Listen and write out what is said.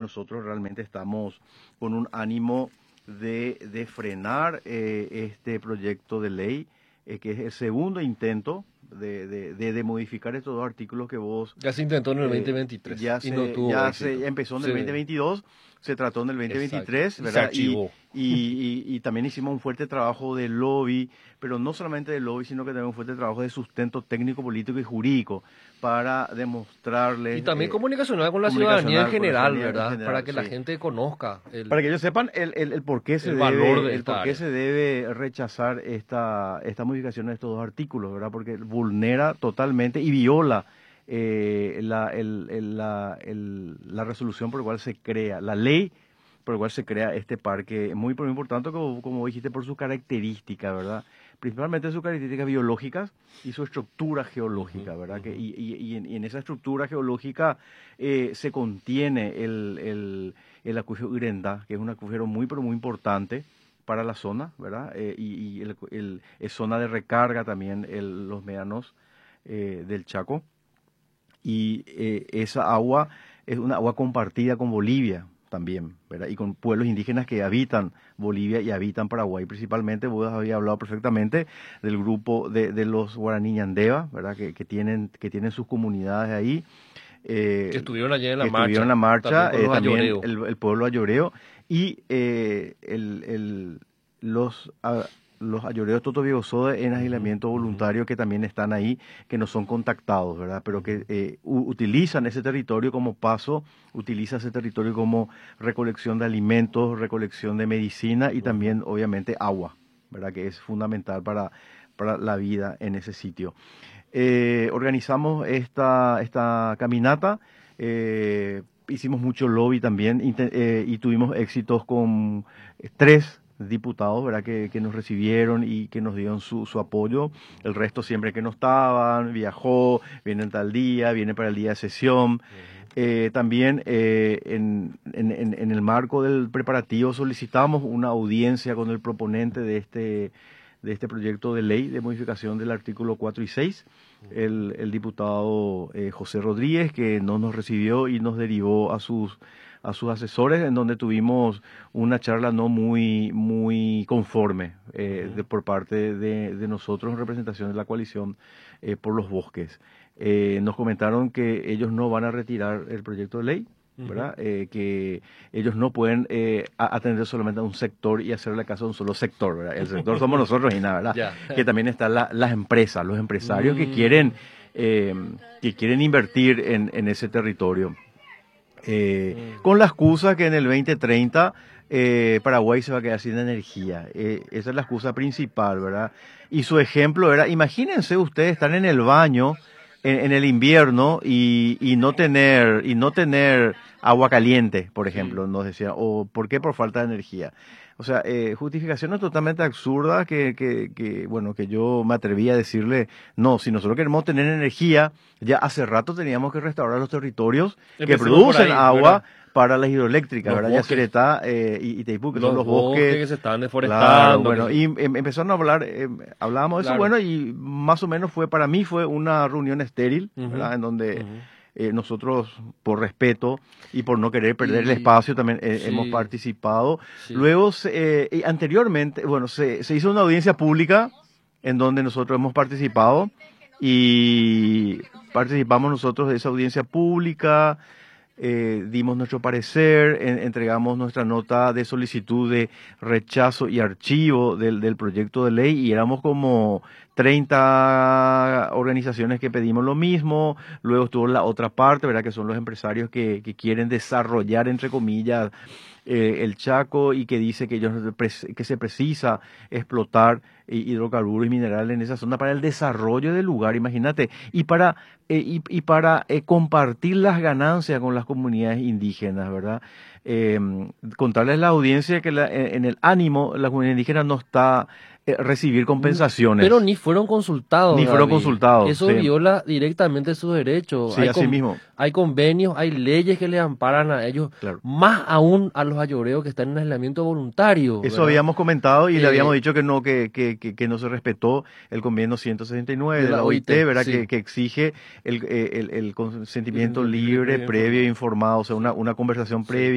nosotros realmente estamos con un ánimo de frenar este proyecto de ley, que es el segundo intento de modificar estos dos artículos que vos... Ya se intentó en el 2023 y no tuvo éxito. Ya empezó en el 2022, se trató en el 2023, Exacto. ¿verdad? Se archivó. Y también hicimos un fuerte trabajo de lobby, pero no solamente de lobby, sino que también un fuerte trabajo de sustento técnico, político y jurídico para demostrarles... Y también comunicacional con la ciudadanía en general, ¿verdad? Para que la sí. gente conozca. Para que ellos sepan el por qué se debe rechazar esta modificación de estos dos artículos, ¿verdad? Porque vulnera totalmente y viola la resolución por la cual se crea, la ley por la cual se crea este parque, muy importante, como dijiste, por sus características, ¿verdad? Principalmente sus características biológicas y su estructura geológica, ¿verdad? Y en esa estructura geológica se contiene el acuífero Urenda, que es un acuífero muy importante para la zona, ¿verdad? Es zona de recarga también los médanos del Chaco. Y esa agua es una agua compartida con Bolivia también, ¿verdad? Y con pueblos indígenas que habitan Bolivia y habitan Paraguay. Principalmente, vos habías hablado perfectamente del grupo de los guaraní ñandeva, ¿verdad? Que tienen sus comunidades ahí. Que estuvieron allá en la marcha. Estuvieron en la marcha, también el pueblo ayoreo y los ayoreos totovigosodes en aislamiento voluntario que también están ahí, que no son contactados, ¿verdad? Pero que utilizan ese territorio como paso, utilizan ese territorio como recolección de alimentos, recolección de medicina y también, obviamente, agua, ¿verdad? Que es fundamental para la vida en ese sitio. Organizamos esta caminata, hicimos mucho lobby también y tuvimos éxitos con 3 diputados, ¿verdad? Que nos recibieron y que nos dieron su apoyo. El resto siempre que no estaban, viajó, vienen tal día, viene para el día de sesión. También en el marco del preparativo solicitamos una audiencia con el proponente de este proyecto de ley de modificación del artículo 4 y 6, el diputado José Rodríguez, que no nos recibió y nos derivó a sus asesores, en donde tuvimos una charla no muy conforme por parte de nosotros en representación de la coalición por los bosques. Nos comentaron que ellos no van a retirar el proyecto de ley, ¿verdad? Que ellos no pueden atender solamente a un sector y hacerle caso a un solo sector, ¿verdad? El sector somos nosotros y nada, ¿verdad? Que también están las empresas, los empresarios que quieren invertir en ese territorio. Con la excusa que en el 2030 Paraguay se va a quedar sin energía. Esa es la excusa principal, ¿verdad? Y su ejemplo era, imagínense ustedes estar en el baño en el invierno y no tener agua caliente, por ejemplo, nos decía, o ¿por qué? Por falta de energía. O sea, justificaciones totalmente absurdas bueno, que yo me atreví a decirle, no, si nosotros queremos tener energía, ya hace rato teníamos que restaurar los territorios que producen agua, ¿verdad? Para las hidroeléctricas, ¿verdad? Yacyretá y Itaipú, que son los bosques que se están deforestando. Claro, bueno, y empezaron a hablar, hablábamos de eso, bueno, y más o menos para mí fue una reunión estéril, ¿verdad? En donde nosotros, por respeto y por no querer perder el espacio, también hemos participado. Sí. Luego, anteriormente, bueno, se hizo una audiencia pública en donde nosotros hemos participado y participamos nosotros de esa audiencia pública. Dimos nuestro parecer, entregamos nuestra nota de solicitud de rechazo y archivo del proyecto de ley y éramos como 30 organizaciones que pedimos lo mismo. Luego estuvo la otra parte, ¿verdad? Que son los empresarios que quieren desarrollar, entre comillas, el Chaco y que dice que se precisa explotar hidrocarburos y minerales en esa zona para el desarrollo del lugar, imagínate, y para compartir las ganancias con las comunidades indígenas, ¿verdad? Contarles a la audiencia que en el ánimo la comunidad indígena no está recibir compensaciones. Pero ni fueron consultados. Ni fueron consultados. Eso viola directamente sus derechos. Sí, así mismo. Hay convenios, hay leyes que les amparan a ellos, claro. Más aún a los ayoreos que están en aislamiento voluntario. Eso ¿verdad? habíamos comentado y le habíamos dicho que no se respetó el convenio 169 de la OIT, ¿verdad? Sí. Que exige el consentimiento libre, previo e informado, o sea, una conversación previa.